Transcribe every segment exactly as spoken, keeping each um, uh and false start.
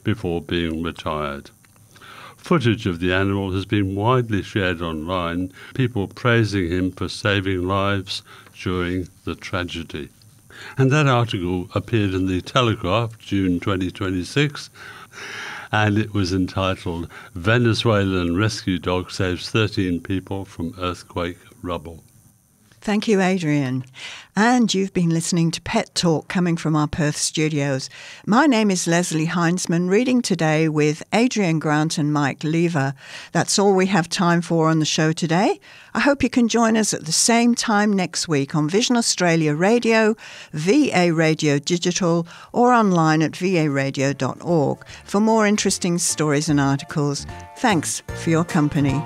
before being retired. Footage of the animal has been widely shared online, people praising him for saving lives during the tragedy. And that article appeared in the Telegraph, June twenty twenty-six, and it was entitled, Venezuelan Rescue Dog Saves thirteen People from Earthquake Rubble. Thank you, Adrian. And you've been listening to Pet Talk coming from our Perth studios. My name is Leslie Heinzman, reading today with Adrian Grant and Mike Lever. That's all we have time for on the show today. I hope you can join us at the same time next week on Vision Australia Radio, V A Radio Digital, or online at v a radio dot org for more interesting stories and articles. Thanks for your company.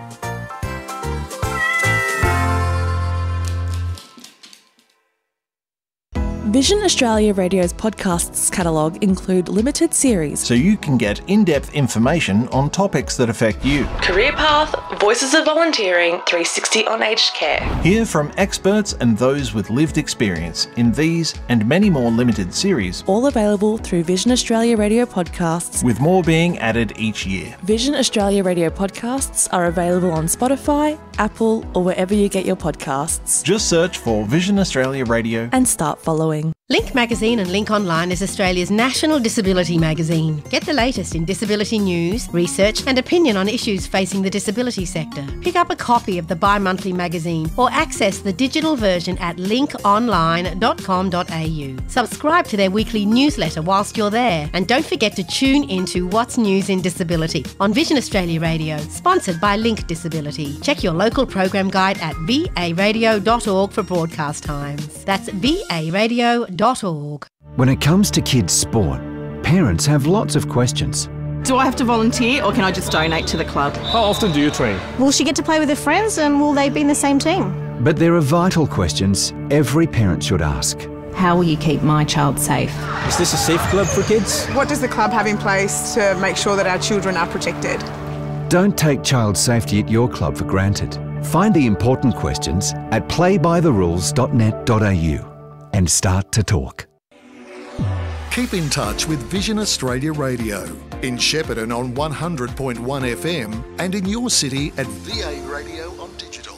Vision Australia Radio's podcasts catalogue include limited series, so you can get in-depth information on topics that affect you. Career Path, Voices of Volunteering, three sixty on aged care. Hear from experts and those with lived experience in these and many more limited series. All available through Vision Australia Radio podcasts, with more being added each year. Vision Australia Radio podcasts are available on Spotify, Apple, or wherever you get your podcasts. Just search for Vision Australia Radio and start following. Link Magazine and Link Online is Australia's national disability magazine. Get the latest in disability news, research and opinion on issues facing the disability sector. Pick up a copy of the bi-monthly magazine or access the digital version at link online dot com dot a u. Subscribe to their weekly newsletter whilst you're there, and don't forget to tune into What's News in Disability on Vision Australia Radio, sponsored by Link Disability. Check your local program guide at v a radio dot org for broadcast times. That's v a radio dot org. When it comes to kids' sport, parents have lots of questions. Do I have to volunteer or can I just donate to the club? How often do you train? Will she get to play with her friends and will they be in the same team? But there are vital questions every parent should ask. How will you keep my child safe? Is this a safe club for kids? What does the club have in place to make sure that our children are protected? Don't take child safety at your club for granted. Find the important questions at play by the rules dot net dot a u and start to talk. Keep in touch with Vision Australia Radio in Shepparton on one hundred point one F M and in your city at V A Radio on digital.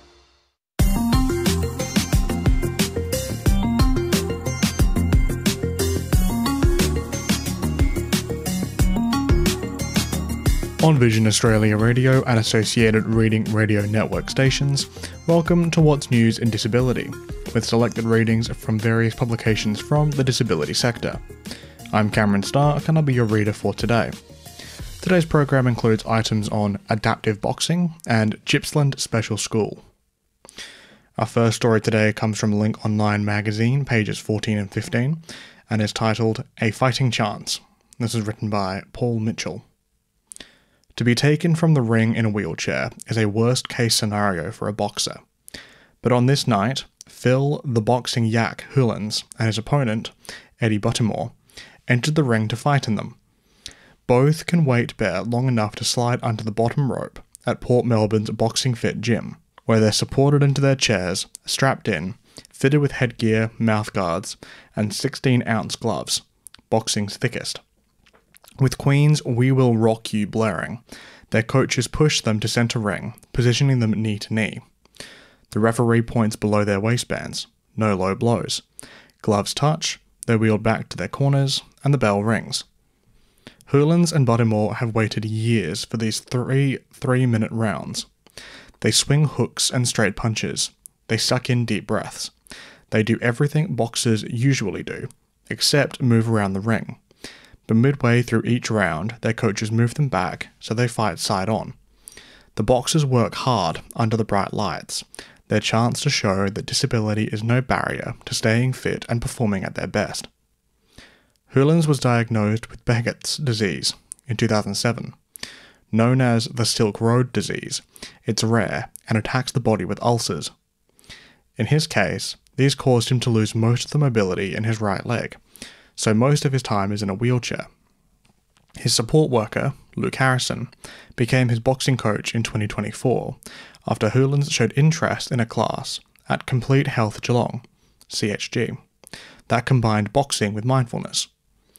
On Vision Australia Radio and associated Reading Radio Network stations, welcome to What's News in Disability, with selected readings from various publications from the disability sector. I'm Cameron Stark and I'll be your reader for today. Today's program includes items on adaptive boxing and Gippsland Special School. Our first story today comes from Link Online magazine, pages fourteen and fifteen, and is titled A Fighting Chance. This is written by Paul Mitchell. To be taken from the ring in a wheelchair is a worst-case scenario for a boxer. But on this night, Phil the Boxing Yak Hulans and his opponent, Eddie Buttermore, entered the ring to fight in them. Both can weight bear long enough to slide under the bottom rope at Port Melbourne's Boxing Fit gym, where they're supported into their chairs, strapped in, fitted with headgear, mouthguards, and sixteen ounce gloves, boxing's thickest. With Queen's We Will Rock You blaring, their coaches push them to centre ring, positioning them knee to knee. The referee points below their waistbands, no low blows. Gloves touch, they're wheeled back to their corners, and the bell rings. Hulans and Buttermore have waited years for these three three-minute rounds. They swing hooks and straight punches. They suck in deep breaths. They do everything boxers usually do, except move around the ring. But midway through each round, their coaches move them back, so they fight side on. The boxers work hard under the bright lights, their chance to show that disability is no barrier to staying fit and performing at their best. Hulans was diagnosed with Behçet's disease in two thousand seven. Known as the Silk Road disease, it's rare and attacks the body with ulcers. In his case, these caused him to lose most of the mobility in his right leg, so most of his time is in a wheelchair. His support worker, Luke Harrison, became his boxing coach in twenty twenty-four after Hulans showed interest in a class at Complete Health Geelong, C H G, that combined boxing with mindfulness.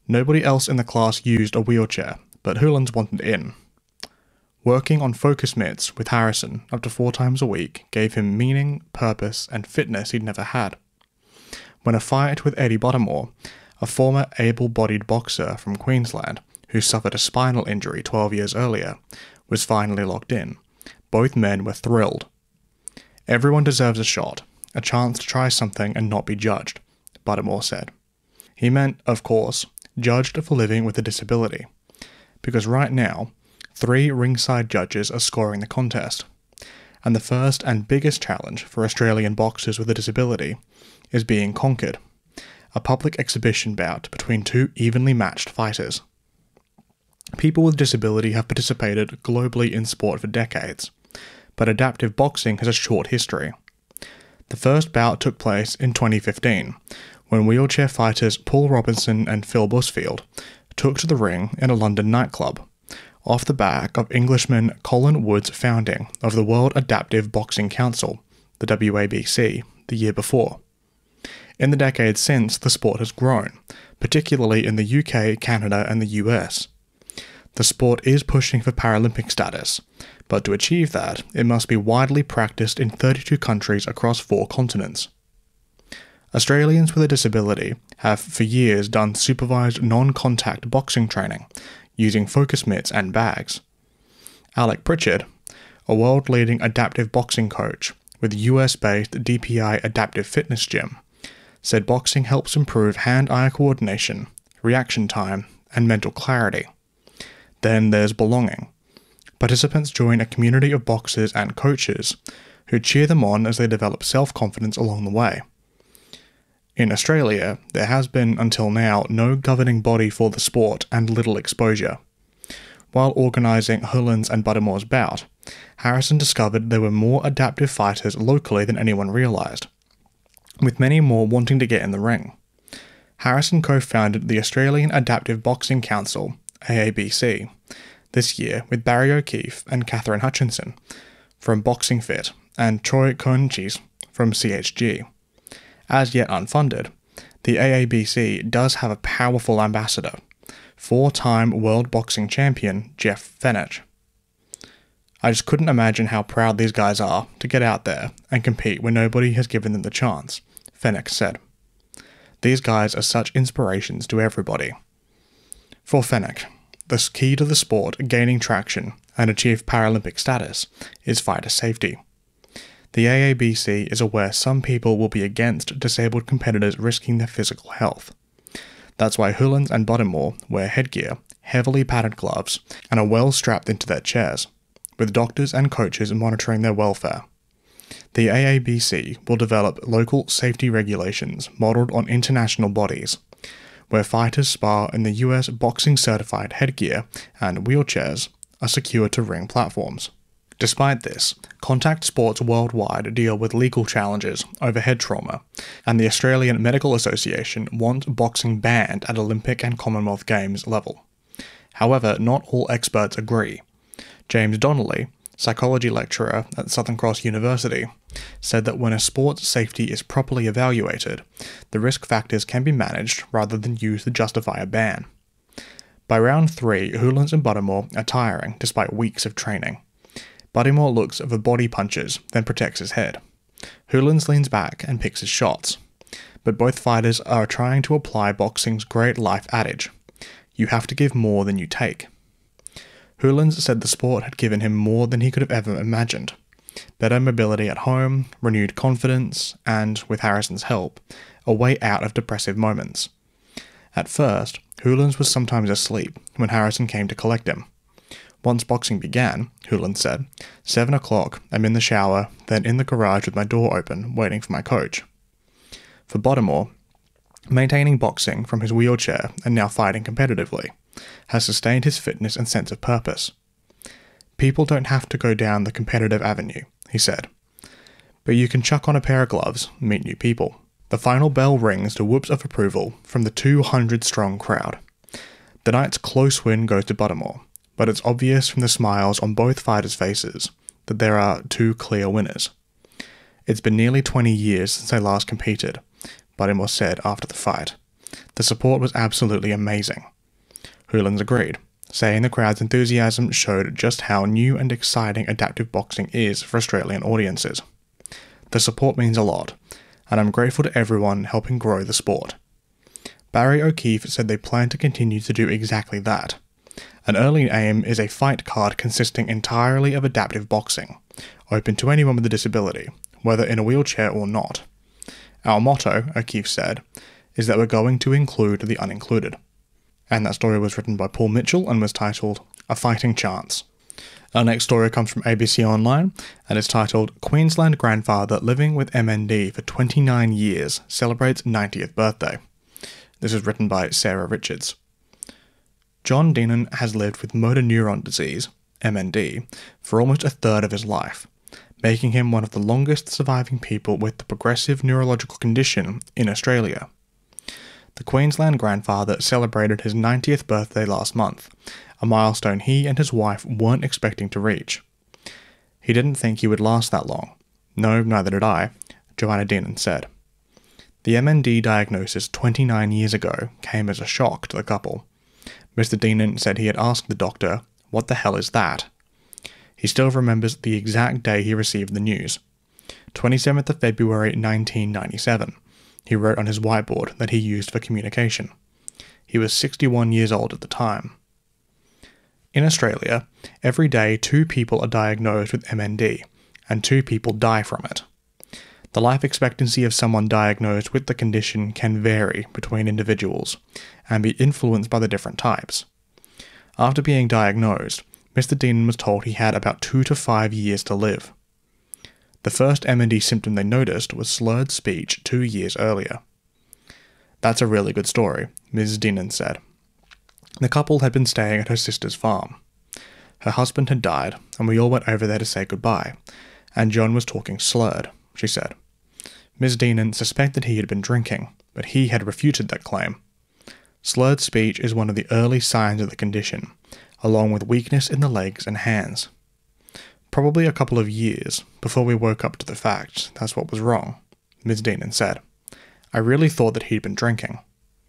Nobody else in the class used a wheelchair, but Hewlands wanted in. Working on focus mitts with Harrison up to four times a week gave him meaning, purpose, and fitness he'd never had. When a fight with Eddie Buttermore, a former able-bodied boxer from Queensland who suffered a spinal injury twelve years earlier, was finally locked in, both men were thrilled. Everyone deserves a shot, a chance to try something and not be judged, Buttermore said. He meant, of course, judged for living with a disability, because right now, three ringside judges are scoring the contest, and the first and biggest challenge for Australian boxers with a disability is being conquered, a public exhibition bout between two evenly matched fighters. People with disability have participated globally in sport for decades, but adaptive boxing has a short history. The first bout took place in twenty fifteen, when wheelchair fighters Paul Robinson and Phil Busfield took to the ring in a London nightclub, off the back of Englishman Colin Wood's founding of the World Adaptive Boxing Council, the W A B C, the year before. In the decades since, the sport has grown, particularly in the U K, Canada, and the U S. The sport is pushing for Paralympic status, but to achieve that, it must be widely practiced in thirty-two countries across four continents. Australians with a disability have for years done supervised non-contact boxing training, using focus mitts and bags. Alec Pritchard, a world-leading adaptive boxing coach with U S-based D P I Adaptive Fitness Gym, said boxing helps improve hand-eye coordination, reaction time, and mental clarity. Then there's belonging. Participants join a community of boxers and coaches who cheer them on as they develop self-confidence along the way. In Australia, there has been until now no governing body for the sport and little exposure. While organising Hewlands and Buttermore's bout, Harrison discovered there were more adaptive fighters locally than anyone realised, with many more wanting to get in the ring. Harrison co-founded the Australian Adaptive Boxing Council, A A B C, this year with Barry O'Keefe and Catherine Hutchinson from Boxing Fit and Troy Coenchis from C H G. As yet unfunded, the A A B C does have a powerful ambassador, four-time world boxing champion Jeff Fenech. I just couldn't imagine how proud these guys are to get out there and compete when nobody has given them the chance, Fenech said. These guys are such inspirations to everybody. For Fenech, the key to the sport gaining traction and achieve Paralympic status is fighter safety. The A A B C is aware some people will be against disabled competitors risking their physical health. That's why Hewlands and Buttermore wear headgear, heavily padded gloves, and are well strapped into their chairs, with doctors and coaches monitoring their welfare. The A A B C will develop local safety regulations modelled on international bodies, where fighters spar in the U S boxing-certified headgear and wheelchairs are secured to ring platforms. Despite this, contact sports worldwide deal with legal challenges over head trauma, and the Australian Medical Association wants boxing banned at Olympic and Commonwealth Games level. However, not all experts agree. James Donnelly, psychology lecturer at Southern Cross University, said that when a sport's safety is properly evaluated, the risk factors can be managed rather than used to justify a ban. By round three, Hewlands and Buttermore are tiring despite weeks of training. Buttermore looks for body punches, then protects his head. Hewlands leans back and picks his shots. But both fighters are trying to apply boxing's great life adage: you have to give more than you take. Hewlands said the sport had given him more than he could have ever imagined. Better mobility at home, renewed confidence, and, with Harrison's help, a way out of depressive moments. At first, Hewlands was sometimes asleep when Harrison came to collect him. Once boxing began, Hewlands said, seven o'clock, I'm in the shower, then in the garage with my door open, waiting for my coach. For Buttermore, maintaining boxing from his wheelchair and now fighting competitively has sustained his fitness and sense of purpose. People don't have to go down the competitive avenue, he said. But you can chuck on a pair of gloves, meet new people. The final bell rings to whoops of approval from the two hundred strong crowd. The night's close win goes to Buttermore, but it's obvious from the smiles on both fighters' faces that there are two clear winners. It's been nearly twenty years since I last competed, Buttermore said after the fight. The support was absolutely amazing. Hoolands agreed, saying the crowd's enthusiasm showed just how new and exciting adaptive boxing is for Australian audiences. The support means a lot, and I'm grateful to everyone helping grow the sport. Barry O'Keefe said they plan to continue to do exactly that. An early aim is a fight card consisting entirely of adaptive boxing, open to anyone with a disability, whether in a wheelchair or not. Our motto, O'Keefe said, is that we're going to include the unincluded. And that story was written by Paul Mitchell and was titled A Fighting Chance. Our next story comes from A B C Online and is titled Queensland Grandfather Living with M N D for twenty-nine years Celebrates ninetieth Birthday. This is written by Sarah Richards. John Deenan has lived with motor neuron disease, M N D, for almost a third of his life, making him one of the longest surviving people with the progressive neurological condition in Australia. The Queensland grandfather celebrated his ninetieth birthday last month, a milestone he and his wife weren't expecting to reach. He didn't think he would last that long. No, neither did I, Joanna Deenan said. The M N D diagnosis twenty-nine years ago came as a shock to the couple. Mister Deenan said he had asked the doctor, "What the hell is that?" He still remembers the exact day he received the news. twenty-seventh of February nineteen ninety-seven. He wrote on his whiteboard that he used for communication. He was sixty-one years old at the time. In Australia, every day two people are diagnosed with M N D, and two people die from it. The life expectancy of someone diagnosed with the condition can vary between individuals, and be influenced by the different types. After being diagnosed, Mister Deenan was told he had about two to five years to live. The first M N D symptom they noticed was slurred speech two years earlier. That's a really good story, Missus Deenan said. The couple had been staying at her sister's farm. Her husband had died, and we all went over there to say goodbye, and John was talking slurred, she said. Miz Deenan suspected he had been drinking, but he had refuted that claim. Slurred speech is one of the early signs of the condition, along with weakness in the legs and hands. Probably a couple of years before we woke up to the fact that's what was wrong, Miz Deenan said. I really thought that he'd been drinking.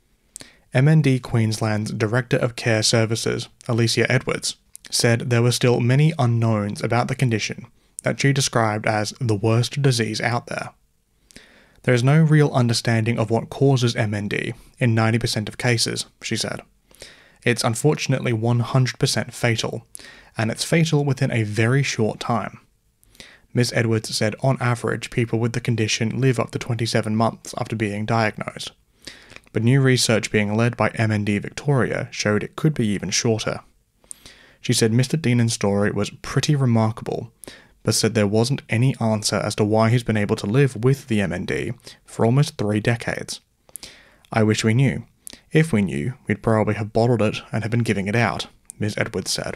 M N D Queensland's Director of Care Services, Alicia Edwards, said there were still many unknowns about the condition that she described as the worst disease out there. There is no real understanding of what causes M N D in ninety percent of cases, she said. It's unfortunately one hundred percent fatal, and it's fatal within a very short time. Miz Edwards said on average people with the condition live up to twenty-seven months after being diagnosed, but new research being led by M N D Victoria showed it could be even shorter. She said Mister Deenan's story was pretty remarkable, but said there wasn't any answer as to why he's been able to live with the M N D for almost three decades. I wish we knew. If we knew, we'd probably have bottled it and have been giving it out, Miz Edwards said.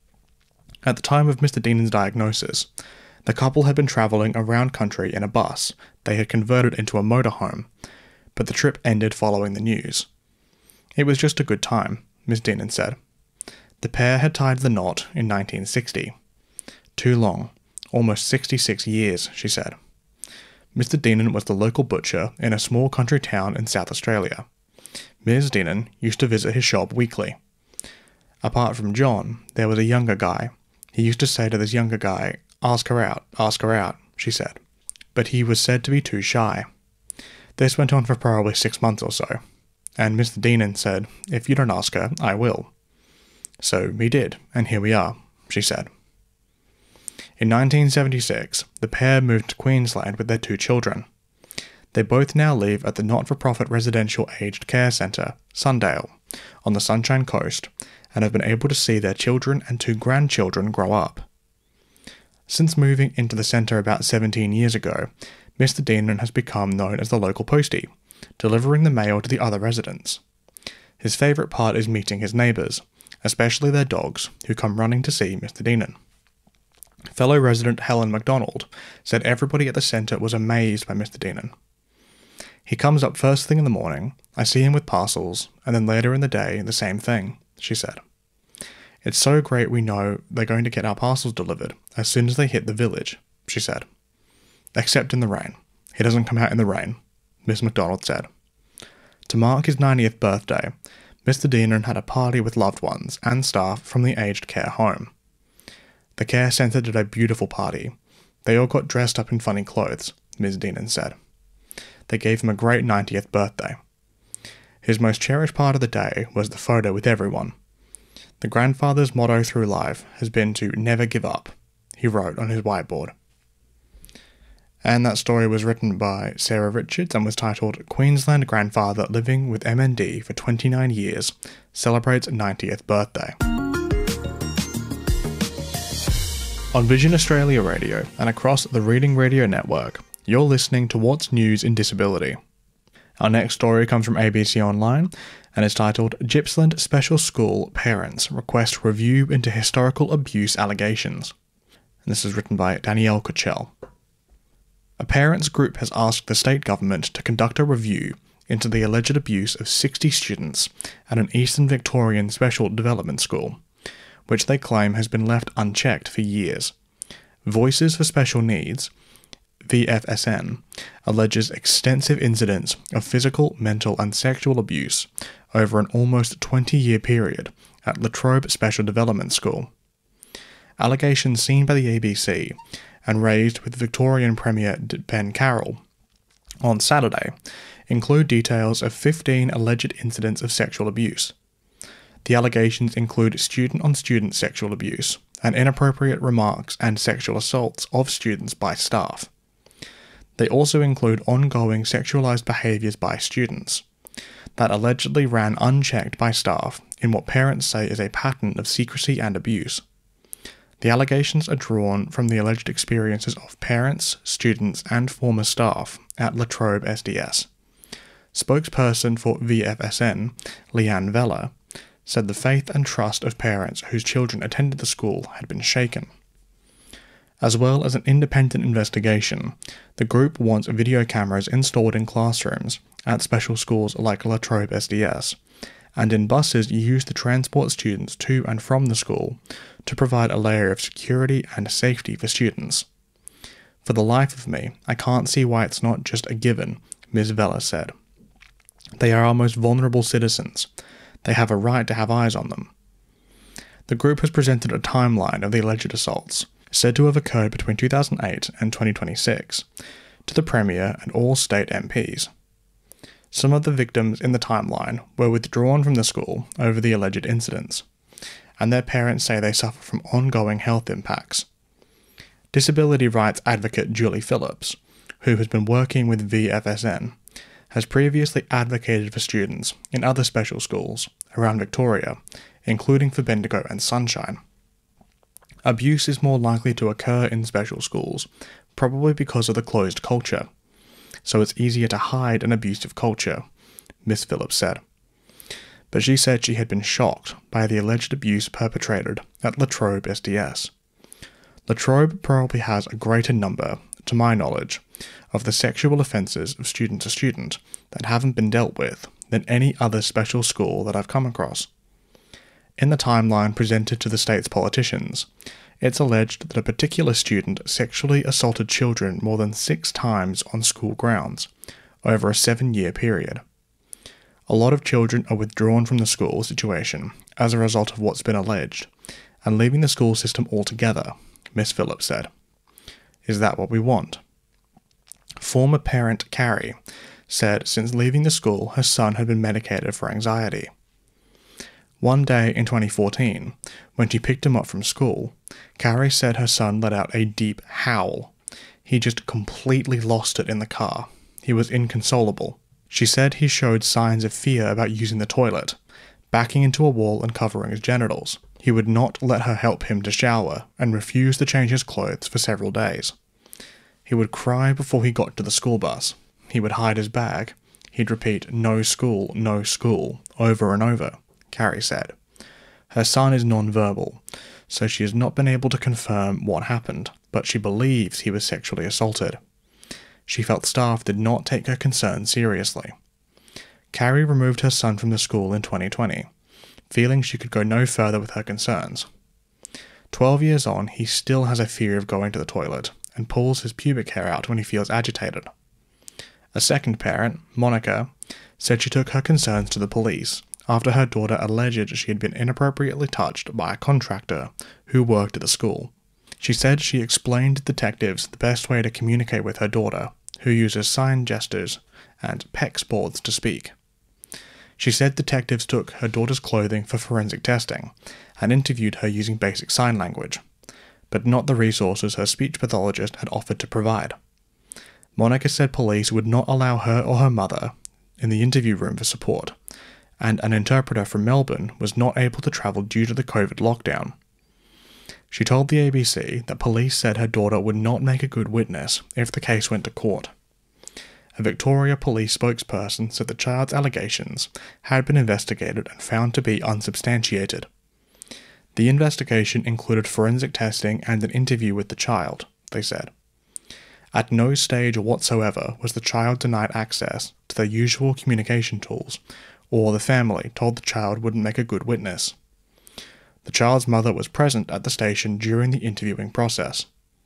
At the time of Mister Deenan's diagnosis, the couple had been travelling around country in a bus they had converted into a motorhome, but the trip ended following the news. It was just a good time, Miz Deenan said. The pair had tied the knot in nineteen sixty. Too long. Almost sixty-six years, she said. Mister Deenan was the local butcher in a small country town in South Australia. Miz Deenan used to visit his shop weekly. Apart from John, there was a younger guy. He used to say to this younger guy, "Ask her out, ask her out," she said. But he was said to be too shy. This went on for probably six months or so, and Mister Deenan said, "If you don't ask her, I will." So we did, and here we are, she said. In nineteen seventy-six, the pair moved to Queensland with their two children. They both now live at the not-for-profit residential aged care centre, Sundale, on the Sunshine Coast, and have been able to see their children and two grandchildren grow up. Since moving into the centre about seventeen years ago, Mister Deenan has become known as the local postie, delivering the mail to the other residents. His favourite part is meeting his neighbours, especially their dogs, who come running to see Mister Deenan. Fellow resident Helen MacDonald said everybody at the centre was amazed by Mister Deenan. He comes up first thing in the morning, I see him with parcels, and then later in the day the same thing, she said. It's so great we know they're going to get our parcels delivered as soon as they hit the village, she said. Except in the rain. He doesn't come out in the rain, Miss MacDonald said. To mark his ninetieth birthday, Mister Dienan had a party with loved ones and staff from the aged care home. The care centre did a beautiful party. They all got dressed up in funny clothes, Miz Dienan said. They gave him a great ninetieth birthday. His most cherished part of the day was the photo with everyone. The grandfather's motto through life has been to never give up, he wrote on his whiteboard. And that story was written by Sarah Richards and was titled Queensland Grandfather Living with M N D for twenty-nine years Celebrates ninetieth Birthday. On Vision Australia Radio and across the Reading Radio Network, you're listening to What's News in Disability. Our next story comes from A B C Online and is titled Gippsland Special School Parents Request Review into Historical Abuse Allegations. And this is written by Danielle Kuchel. A parents group has asked the state government to conduct a review into the alleged abuse of sixty students at an Eastern Victorian special development school, which they claim has been left unchecked for years. Voices for Special Needs, V F S N, alleges extensive incidents of physical, mental and sexual abuse over an almost twenty-year period at La Trobe Special Development School. Allegations seen by the A B C and raised with Victorian Premier Ben Carroll on Saturday include details of fifteen alleged incidents of sexual abuse. The allegations include student-on-student sexual abuse and inappropriate remarks and sexual assaults of students by staff. They also include ongoing sexualized behaviours by students that allegedly ran unchecked by staff in what parents say is a pattern of secrecy and abuse. The allegations are drawn from the alleged experiences of parents, students and former staff at La Trobe S D S. Spokesperson for V F S N, Leanne Vella, said the faith and trust of parents whose children attended the school had been shaken. As well as an independent investigation, the group wants video cameras installed in classrooms at special schools like La Trobe S D S, and in buses used to transport students to and from the school to provide a layer of security and safety for students. For the life of me, I can't see why it's not just a given, Miz Vella said. They are our most vulnerable citizens. They have a right to have eyes on them. The group has presented a timeline of the alleged assaults, said to have occurred between two thousand eight and twenty twenty-six, to the Premier and all state M Ps. Some of the victims in the timeline were withdrawn from the school over the alleged incidents, and their parents say they suffer from ongoing health impacts. Disability rights advocate Julie Phillips, who has been working with V F S N, has previously advocated for students in other special schools around Victoria, including for Bendigo and Sunshine. Abuse is more likely to occur in special schools, probably because of the closed culture, so it's easier to hide an abusive culture, Miss Phillips said. But she said she had been shocked by the alleged abuse perpetrated at La Trobe S D S. La Trobe probably has a greater number, to my knowledge, of the sexual offences of student to student that haven't been dealt with than any other special school that I've come across. In the timeline presented to the state's politicians, it's alleged that a particular student sexually assaulted children more than six times on school grounds over a seven-year period. A lot of children are withdrawn from the school situation as a result of what's been alleged, and leaving the school system altogether, Miss Phillips said. Is that what we want? Former parent Carrie said since leaving the school her son had been medicated for anxiety. One day in twenty fourteen, when she picked him up from school, Carrie said her son let out a deep howl. He just completely lost it in the car. He was inconsolable. She said he showed signs of fear about using the toilet, backing into a wall and covering his genitals. He would not let her help him to shower and refused to change his clothes for several days. He would cry before he got to the school bus. He would hide his bag. He'd repeat, "No school, no school," over and over, Carrie said. Her son is non-verbal, so she has not been able to confirm what happened, but she believes he was sexually assaulted. She felt staff did not take her concerns seriously. Carrie removed her son from the school in twenty twenty, feeling she could go no further with her concerns. Twelve years on, he still has a fear of going to the toilet and pulls his pubic hair out when he feels agitated. A second parent, Monica, said she took her concerns to the police after her daughter alleged she had been inappropriately touched by a contractor who worked at the school. She said she explained to detectives the best way to communicate with her daughter, who uses sign gestures and PEX boards to speak. She said detectives took her daughter's clothing for forensic testing and interviewed her using basic sign language, but not the resources her speech pathologist had offered to provide. Monica said police would not allow her or her mother in the interview room for support, and an interpreter from Melbourne was not able to travel due to the COVID lockdown. She told the A B C that police said her daughter would not make a good witness if the case went to court. A Victoria police spokesperson said the child's allegations had been investigated and found to be unsubstantiated. The investigation included forensic testing and an interview with the child, they said. At no stage whatsoever was the child denied access to their usual communication tools, or the family told the child wouldn't make a good witness. The child's mother was present at the station during the interviewing process.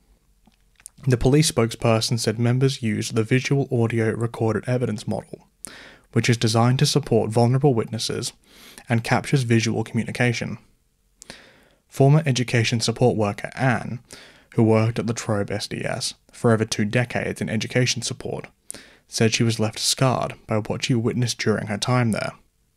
The police spokesperson said members used the visual audio recorded evidence model, which is designed to support vulnerable witnesses and captures visual communication. Former education support worker Anne, who worked at La Trobe S D S for over two decades in education support, said she was left scarred by what she witnessed during her time there.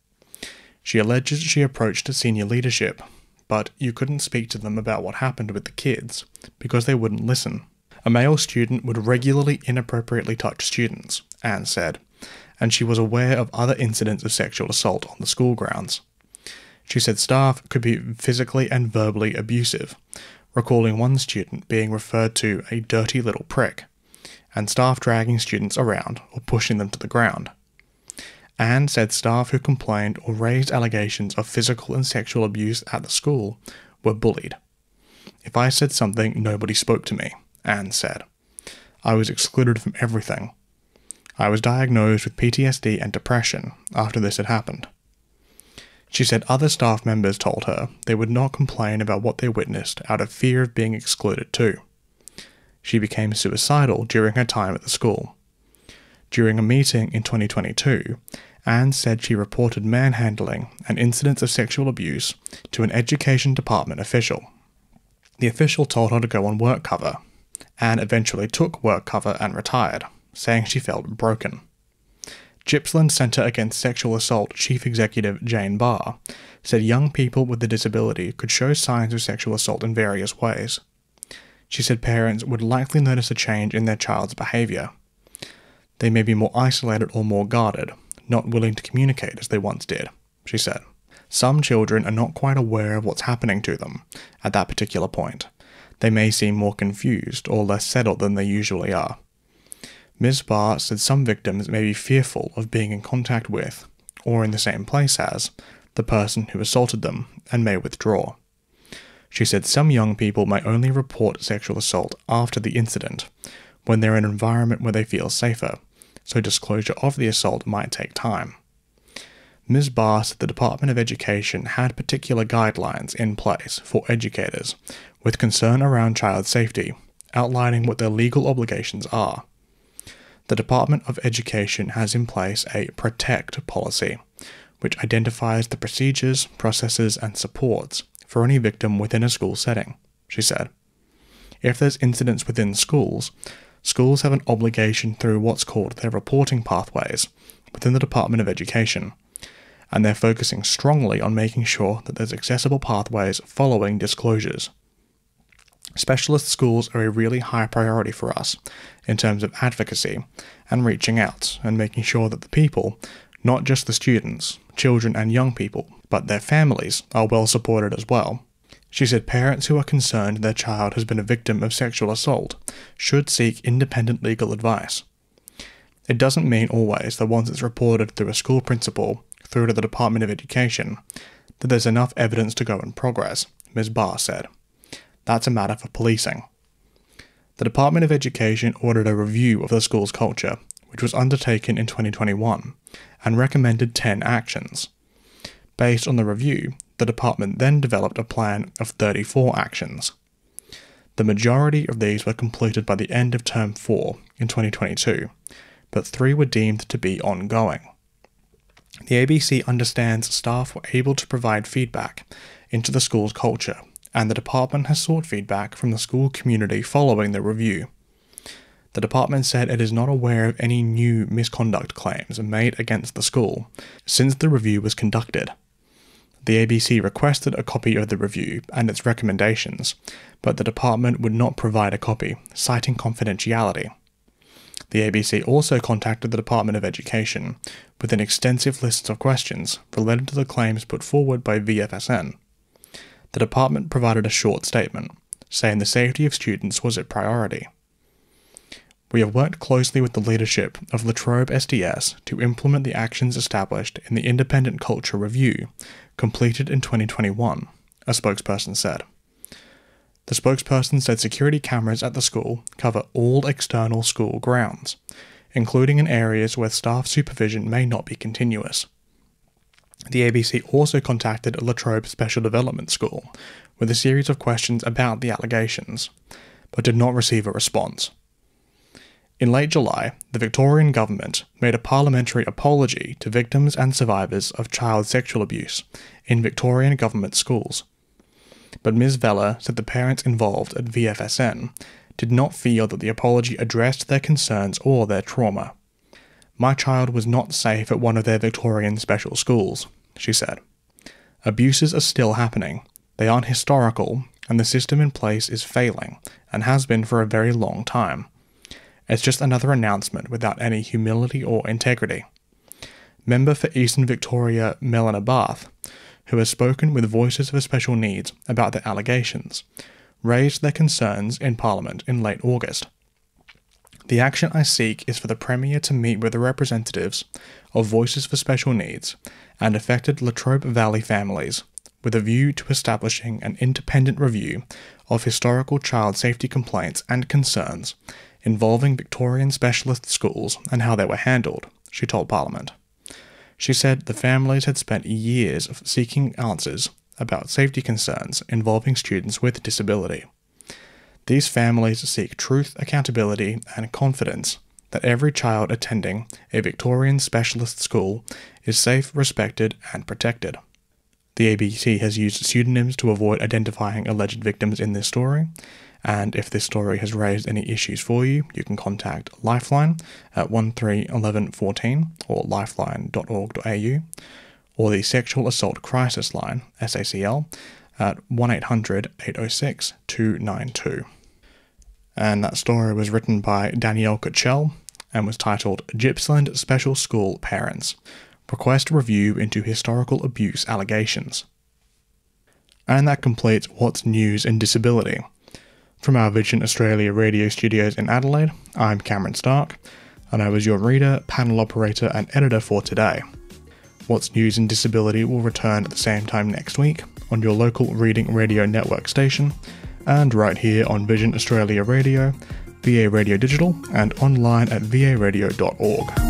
She alleges she approached senior leadership, but you couldn't speak to them about what happened with the kids because they wouldn't listen. A male student would regularly inappropriately touch students, Anne said, and she was aware of other incidents of sexual assault on the school grounds. She said staff could be physically and verbally abusive, recalling one student being referred to a dirty little prick, and staff dragging students around or pushing them to the ground. Anne said staff who complained or raised allegations of physical and sexual abuse at the school were bullied. If I said something, nobody spoke to me, Anne said. I was excluded from everything. I was diagnosed with P T S D and depression after this had happened. She said other staff members told her they would not complain about what they witnessed out of fear of being excluded too. She became suicidal during her time at the school. During a meeting in twenty twenty-two, Anne said she reported manhandling and incidents of sexual abuse to an education department official. The official told her to go on work cover. Anne eventually took work cover and retired, saying she felt broken. Gippsland Centre Against Sexual Assault Chief Executive Jane Barr said young people with a disability could show signs of sexual assault in various ways. She said parents would likely notice a change in their child's behaviour. They may be more isolated or more guarded, not willing to communicate as they once did, she said. Some children are not quite aware of what's happening to them at that particular point. They may seem more confused or less settled than they usually are. Miz Barr said some victims may be fearful of being in contact with, or in the same place as, the person who assaulted them and may withdraw. She said some young people may only report sexual assault after the incident, when they're in an environment where they feel safer, so disclosure of the assault might take time. Miz Barr said the Department of Education had particular guidelines in place for educators with concern around child safety, outlining what their legal obligations are. The Department of Education has in place a PROTECT policy, which identifies the procedures, processes, and supports for any victim within a school setting, she said. If there's incidents within schools, schools have an obligation through what's called their reporting pathways within the Department of Education, and they're focusing strongly on making sure that there's accessible pathways following disclosures. Specialist schools are a really high priority for us in terms of advocacy and reaching out and making sure that the people, not just the students, children and young people, but their families are well supported as well. She said parents who are concerned their child has been a victim of sexual assault should seek independent legal advice. It doesn't mean always that once it's reported through a school principal through to the Department of Education that there's enough evidence to go in progress, Miz Barr said. That's a matter for policing. The Department of Education ordered a review of the school's culture, which was undertaken in twenty twenty-one, and recommended ten actions. Based on the review, the department then developed a plan of thirty-four actions. The majority of these were completed by the end of Term four in twenty twenty-two, but three were deemed to be ongoing. The A B C understands staff were able to provide feedback into the school's culture, and the department has sought feedback from the school community following the review. The department said it is not aware of any new misconduct claims made against the school since the review was conducted. The A B C requested a copy of the review and its recommendations, but the department would not provide a copy, citing confidentiality. The A B C also contacted the Department of Education with an extensive list of questions related to the claims put forward by V F S N. The department provided a short statement, saying the safety of students was a priority. We have worked closely with the leadership of La Trobe S D S to implement the actions established in the Independent Culture Review, completed in twenty twenty-one, a spokesperson said. The spokesperson said security cameras at the school cover all external school grounds, including in areas where staff supervision may not be continuous. The A B C also contacted La Trobe Special Development School with a series of questions about the allegations, but did not receive a response. In late July, the Victorian government made a parliamentary apology to victims and survivors of child sexual abuse in Victorian government schools. But Miz Vella said the parents involved at V F S N did not feel that the apology addressed their concerns or their trauma. My child was not safe at one of their Victorian special schools, she said. Abuses are still happening. They aren't historical, and the system in place is failing, and has been for a very long time. It's just another announcement without any humility or integrity. Member for Eastern Victoria Melina Barth, who has spoken with Voices for Special Needs about the allegations, raised their concerns in Parliament in late August. The action I seek is for the Premier to meet with the representatives of Voices for Special Needs and affected La Trobe Valley families, with a view to establishing an independent review of historical child safety complaints and concerns involving Victorian specialist schools and how they were handled, she told Parliament. She said the families had spent years of seeking answers about safety concerns involving students with disability. These families seek truth, accountability, and confidence that every child attending a Victorian specialist school is safe, respected, and protected. The A B C has used pseudonyms to avoid identifying alleged victims in this story, and if this story has raised any issues for you, you can contact Lifeline at one three one one one four or lifeline dot org dot a u, or the Sexual Assault Crisis Line, S A C L, at one eight hundred, eight oh six, two nine two. And that story was written by Danielle Kuchel and was titled Gippsland Special School Parents Request Review into Historical Abuse Allegations. And that completes What's News in Disability. From our Vision Australia radio studios in Adelaide, I'm Cameron Stark, and I was your reader, panel operator, and editor for today. What's News in Disability will return at the same time next week on your local Reading Radio Network station, and right here on Vision Australia Radio, V A Radio Digital, and online at v a radio dot org.